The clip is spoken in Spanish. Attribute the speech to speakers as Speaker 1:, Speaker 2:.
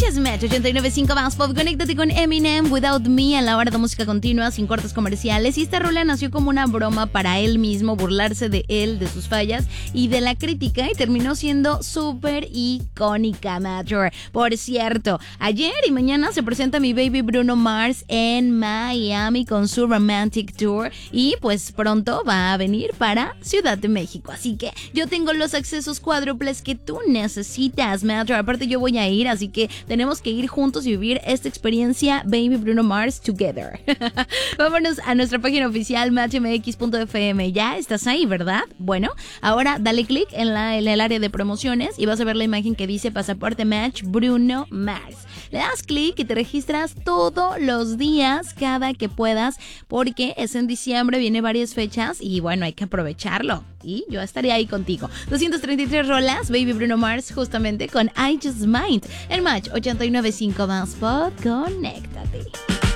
Speaker 1: Escuchas Match 89.5 más pop. Conéctate con Eminem, Without Me, a la hora de música continua, sin cortes comerciales. Y esta rola nació como una broma para él mismo, burlarse de él, de sus fallas y de la crítica, y terminó siendo súper icónica, Major. Por cierto, ayer y mañana se presenta mi baby Bruno Mars en Miami con su Romantic Tour, y pues pronto va a venir para Ciudad de México. Así que yo tengo los accesos cuádruples que tú necesitas, Major. Aparte yo voy a ir, así que tenemos que ir juntos y vivir esta experiencia Baby Bruno Mars together. Vámonos a nuestra página oficial matchmx.fm. Ya estás ahí, ¿verdad? Bueno, ahora dale clic en el área de promociones y vas a ver la imagen que dice Pasaporte Match Bruno Mars. Le das clic y te registras todos los días, cada que puedas, porque es en diciembre, viene varias fechas y bueno, hay que aprovecharlo. Y yo estaré ahí contigo. 233 rolas, Baby Bruno Mars, justamente con I Just Might. El Match 89.5 más pop, conéctate.